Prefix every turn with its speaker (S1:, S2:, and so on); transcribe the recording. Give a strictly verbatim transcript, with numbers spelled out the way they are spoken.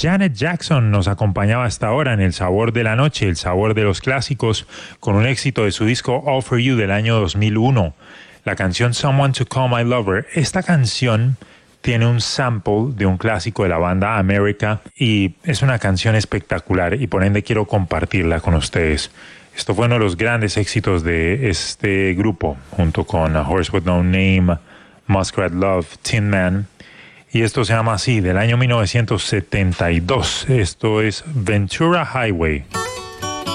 S1: Janet Jackson nos acompañaba hasta ahora en El Sabor de la Noche, el sabor de los clásicos, con un éxito de su disco All For You del año dos mil uno. La canción Someone to Call My Lover. Esta canción tiene un sample de un clásico de la banda America y es una canción espectacular y por ende quiero compartirla con ustedes. Esto fue uno de los grandes éxitos de este grupo, junto con A Horse With No Name, Muskrat Love, Tin Man. Y esto se llama así, del año mil novecientos setenta y dos. Esto es Ventura Highway.